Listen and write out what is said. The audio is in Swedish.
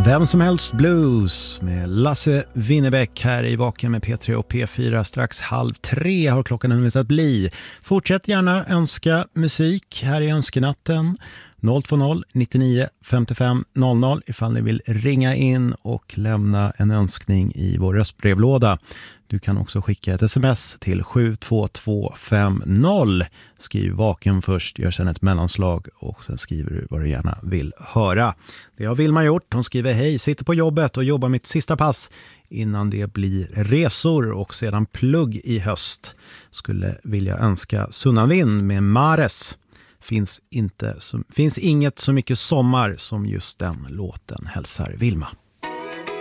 Vem som helst blues med Lasse Winnerbäck här i Vaken med P3 och P4. Strax 2:30 har klockan hunnit att bli. Fortsätt gärna önska musik här i önskenatten. 020 99 55 00 ifall ni vill ringa in och lämna en önskning i vår röstbrevlåda. Du kan också skicka ett sms till 72250. Skriv Vaken först, gör sedan ett mellanslag och sen skriver du vad du gärna vill höra. Det har Vilma gjort. Hon skriver: hej, sitter på jobbet och jobbar mitt sista pass innan det blir resor och sedan plugg i höst. Skulle vilja önska Sunnanvind med Mares. Finns inget så mycket sommar som just den låten, hälsar Vilma.